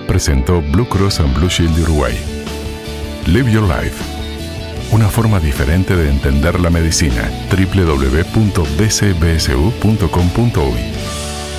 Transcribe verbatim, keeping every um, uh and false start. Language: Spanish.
presentó Blue Cross and Blue Shield de Uruguay. Live Your Life. Una forma diferente de entender la medicina. doble u doble u doble u punto b c b s u punto com punto u y